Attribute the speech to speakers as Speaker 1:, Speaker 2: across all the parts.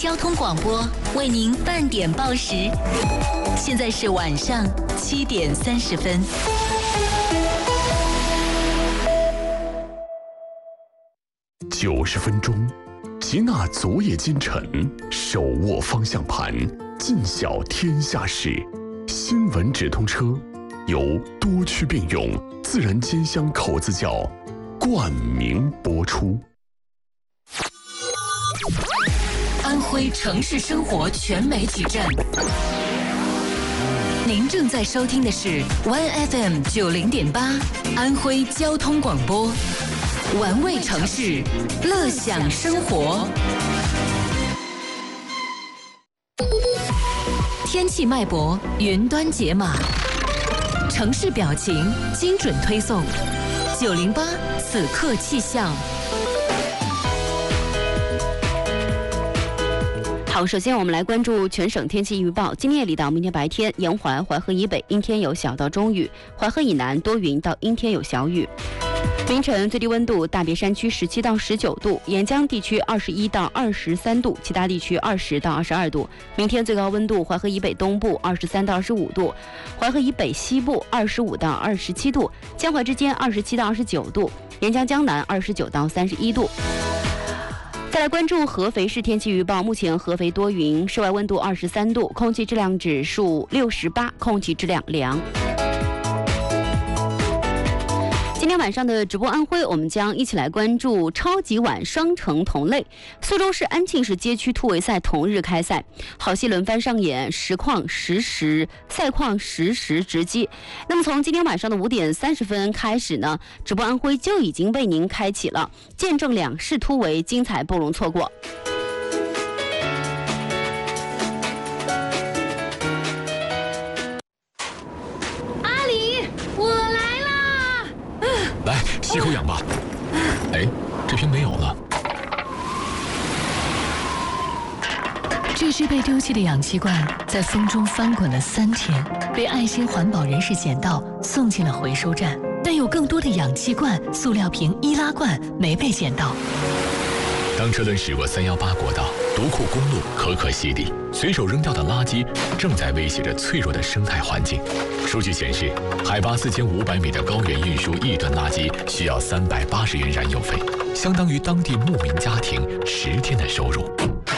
Speaker 1: 交通广播为您半点报时，现在是晚上7点30分。
Speaker 2: 90分钟，吉娜昨夜今晨，手握方向盘，尽晓天下事。新闻直通车由多区并用自然煎香口子窖冠名播出。
Speaker 1: 安徽城市生活全媒体站，您正在收听的是 1FM 90.8安徽交通广播，玩味城市，乐享生活。天气脉搏，云端解码，城市表情，精准推送。908此刻气象。好，首先我们来关注全省天气预报。今天夜里到明天白天，沿淮淮河以北阴天有小到中雨，淮河以南多云到阴天有小雨。凌晨最低温度，大别山区17到19度，沿江地区21到23度，其他地区20到22度。明天最高温度，淮河以北东部23到25度，淮河以北西部25到27度，江淮之间27到29度，沿江江南29到31度。再来关注合肥市天气预报，目前合肥多云，室外温度23度，空气质量指数68，空气质量良。今天晚上的直播安徽，我们将一起来关注超级碗双城同类。苏州市安庆市街区突围赛同日开赛，好戏轮番上演，实况实时，赛况实时直击。那么从今天晚上的5点30分开始呢，直播安徽就已经为您开启了，见证两市突围，精彩不容错过。
Speaker 3: 来，吸口氧吧。哎，这瓶没有了。
Speaker 4: 这只被丢弃的氧气罐在风中翻滚了3天，被爱心环保人士捡到，送进了回收站。但有更多的氧气罐、塑料瓶、易拉罐没被捡到。
Speaker 3: 当车轮驶过318国道、独库公路，可可西里，随手扔掉的垃圾正在威胁着脆弱的生态环境。数据显示，海拔4500米的高原运输1吨垃圾需要380元燃油费，相当于当地牧民家庭10天的收入。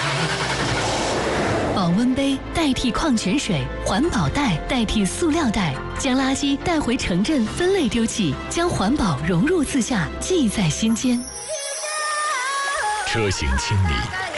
Speaker 4: 保温杯代替矿泉水，环保袋代替塑料袋，将垃圾带回城镇分类丢弃，将环保融入自下，记在心间。
Speaker 3: 车行千里，